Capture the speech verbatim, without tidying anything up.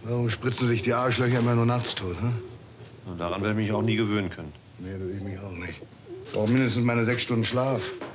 Warum spritzen sich die Arschlöcher immer nur nachts tot, hm? Und daran werde ich mich auch nie gewöhnen können. Nee, das will ich mich auch nicht. Ich brauche mindestens meine sechs Stunden Schlaf.